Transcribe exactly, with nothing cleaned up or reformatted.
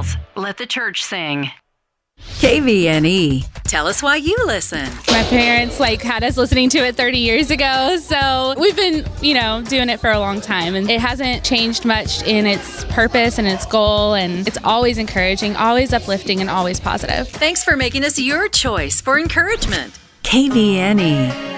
bells. Let the church sing. K V N E. Tell us why you listen. My parents like had us listening to it thirty years ago, so we've been, you know, doing it for a long time, and it hasn't changed much in its purpose and its goal, and it's always encouraging, always uplifting, and always positive. Thanks for making us your choice for encouragement. K V N E.